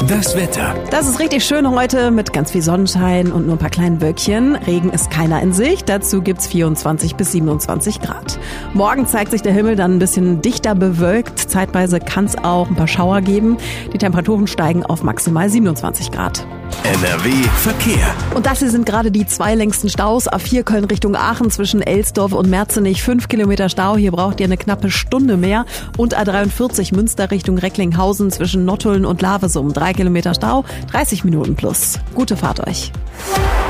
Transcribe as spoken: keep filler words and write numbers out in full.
Das Wetter. Das ist richtig schön heute mit ganz viel Sonnenschein und nur ein paar kleinen Wölkchen. Regen ist keiner in Sicht. Dazu gibt's vierundzwanzig bis siebenundzwanzig Grad. Morgen zeigt sich der Himmel dann ein bisschen dichter bewölkt. Zeitweise kann es auch ein paar Schauer geben. Die Temperaturen steigen auf maximal siebenundzwanzig Grad. N R W Verkehr. Und das hier sind gerade die zwei längsten Staus. A vier Köln Richtung Aachen zwischen Elsdorf und Merzenich. Fünf Kilometer Stau. Hier braucht ihr eine knappe Stunde mehr. Und A dreiundvierzig Münster Richtung Recklinghausen zwischen Nottuln und Lavesum. Drei Kilometer Stau. dreißig Minuten plus. Gute Fahrt euch.